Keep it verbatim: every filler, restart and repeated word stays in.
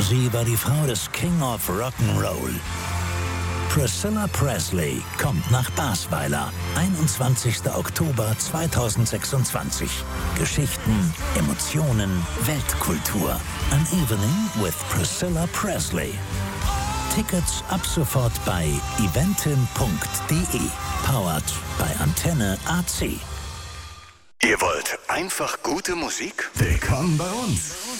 Sie war die Frau des King of Rock'n'Roll. Priscilla Presley kommt nach Basweiler. einundzwanzigster Oktober zweitausendsechsundzwanzig. Geschichten, Emotionen, Weltkultur. An Evening with Priscilla Presley. Tickets ab sofort bei eventim punkt de. Powered bei Antenne A C. Ihr wollt einfach gute Musik? Willkommen bei uns.